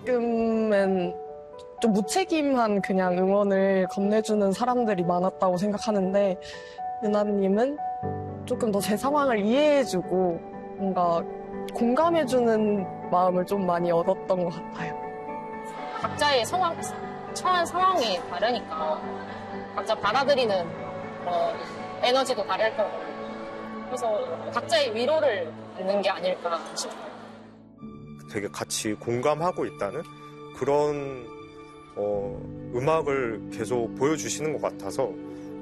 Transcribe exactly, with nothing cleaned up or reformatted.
가끔은 좀 무책임한 그냥 응원을 건네주는 사람들이 많았다고 생각하는데 유나님은 조금 더 제 상황을 이해해주고 뭔가 공감해주는 마음을 좀 많이 얻었던 것 같아요. 각자의 상황, 처한 상황이 다르니까 각자 받아들이는 어, 에너지도 다를 거고 그래서 각자의 위로를 받는 게 아닐까 싶어요. 되게 같이 공감하고 있다는 그런 어, 음악을 계속 보여주시는 것 같아서